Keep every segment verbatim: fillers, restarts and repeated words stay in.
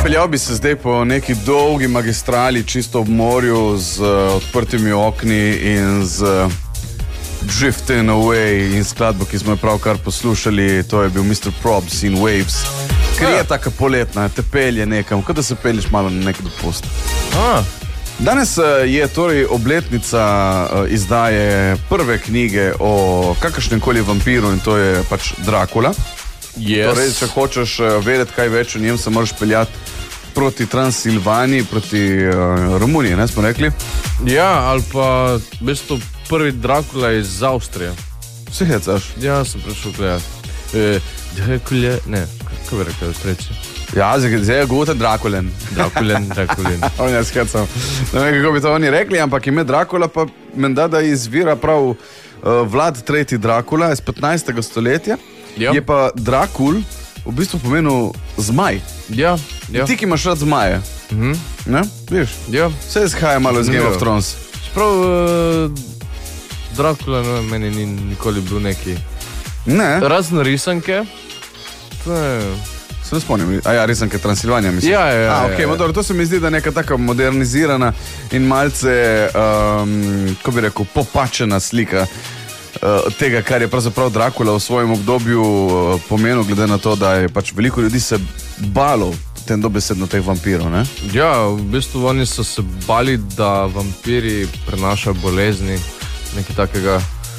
Peljal bi se zdaj po neki dolgi magistrali, čisto ob morju, z uh, odprtimi okni in z uh, Drifting Away in skladbo, ki smo jo pravkar poslušali, to je bil mister Probs in Waves. Ker je taka poletna, te pelje nekam, kot da se pelješ malo na nek dopust. A. Danes uh, je torej obletnica uh, izdaje prve knjige o kakršnem koli vampiru in to je pač Dracula. Yes. Torej, če hočeš uh, vedeti kaj več o njem, se moraš peljati proti Transilvaniji, proti uh, Romuniji, ne smo rekli? Ja, ali pa v bistvu prvi Dracula iz Avstrije. Vse hecaš? Ja, sem prišel gledati. E, Dracula, ne, kako bi rekel, treći? Ja, zdaj je gute Drakulen. Drakulen, Drakulen. On je skecam. Ne vem, kako bi to oni rekli, ampak ime Dracula pa menda, da izvira prav uh, Vlad tretji Dracula iz petnajstega stoletja. Ja. Je pa Dracul v bistvu pomenil zmaj. Ja, ja. Ti, ki imaš rad zmaje. Mhm. Ne? Viš? Ja. Vse izhaja malo iz Game of Thrones. Čeprav uh, Dracula no, meni ni nikoli bil neki. Ne. Razne risanke. To je... Se ne spomnim. A ja, risanke Transilvanija, mislim. Ja, ja, ja. A, okay, ja, ja. Dobro, to se mi zdi, da je neka taka modernizirana in malce, um, ko bi rekel, popačena slika uh, tega, kar je pravzaprav Dracula v svojem obdobju uh, pomenil, glede na to, da je pač veliko ljudi se balo tem dobesedno teh vampirov, ne? Ja, v bistvu oni so se bali, da vampiri prenašajo bolezni, nekaj takega.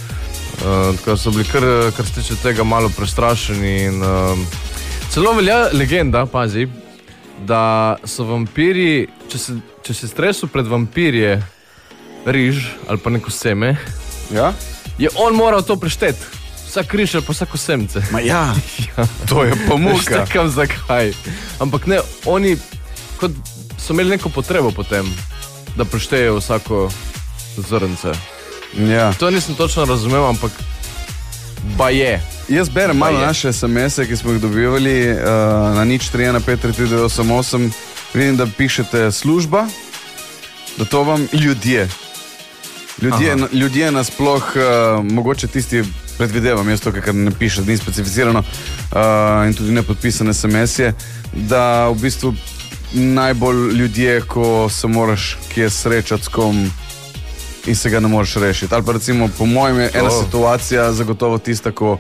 Uh, tako so bili kar, kar se tiče tega malo prestrašeni in uh, celo velja legenda, pazi, da so vampiri, če se, če se stresu pred vampirje riž ali pa neko seme, Ja? je on moral to prešteti. Vsak riž ali pa vsako semce. Ma ja, Ja. to je pa muka. Štekam zakaj. Ampak ne, oni kot so imeli neko potrebo potem, da preštejejo vsako zrnce. Ja. To nisem točno razumel, ampak ba je. Jaz berem malo je. naše es em ese, ki smo jih dobivali uh, na nič tri ena pet tri tri devet osem osem. Vidim, da pišete služba, da to vam ljudje. Ljudje, ljudje nasploh, uh, mogoče tisti predvidevam, jaz to, kar ne piše, ni specificirano uh, in tudi ne podpisane es em ese, da v bistvu najbolj ljudje, ko se moraš kje srečati s kom in se ga ne moreš rešiti. Ali pa recimo, po mojem je ena Oh. situacija zagotovo tista, ko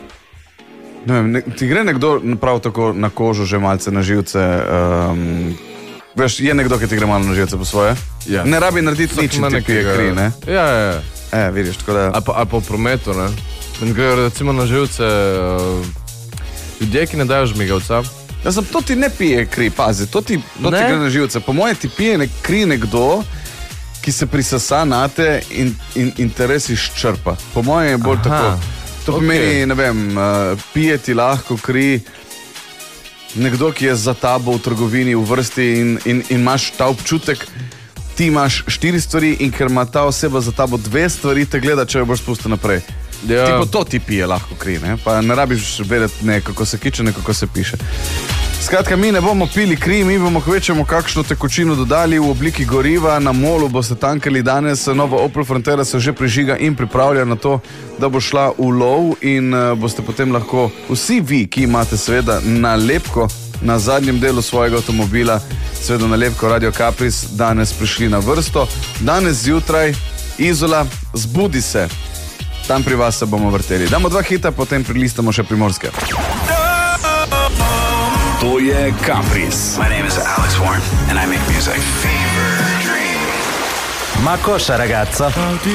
ne vem, ne, ti gre nekdo prav tako na kožo, že malce na živce. Um, veš, je nekdo, ki ti gre malo na živce po svoje? Ja. Ne rabi narediti Vsak nič, ima in ti pije nekega- kri, ne? Ja, ja, ja. E, vidiš, tako da... Ali pa, ali pa v prometu, ne. In grejo recimo na živce uh, ljudje, ki ne dajo žmigavca. Ja, sem, to ti ne pije kri, pazi, to ti, to ti Ne? gre na živce. Po moje ti pije nek kri nekdo, ki se prisesa na te in, in, in te res izčrpa. Po moje je bolj Aha, tako. To ok. pomeni, ne vem, uh, pije ti lahko kri nekdo, ki je za tabo v trgovini v vrsti in, in, in imaš ta občutek, ti imaš štiri stvari in ker ima ta oseba za tabo dve stvari, te gleda, če jo boš spustil naprej. Ja. Tipo to ti pije lahko kri, ne? Pa ne rabiš vedeti, ne, kako se kiče, ne kako se piše. Skratka, mi ne bomo pili kri, mi bomo kvečemo kakšno tekočino dodali v obliki goriva. Na molu boste tankali danes, nova Opel Frontera se že prižiga in pripravlja na to, da bo šla v lov in uh, boste potem lahko vsi vi, ki imate seveda nalepko na zadnjem delu svojega avtomobila, seveda nalepko Radio Capris, danes prišli na vrsto. Danes zjutraj, Izola, zbudi se. Tam pri vas se bomo vrteli. Damo dva hita, potem prilistamo še Primorske. To je Capris. My name is Alex Warren and I make music. Fever dream. Ma cosa ragazza?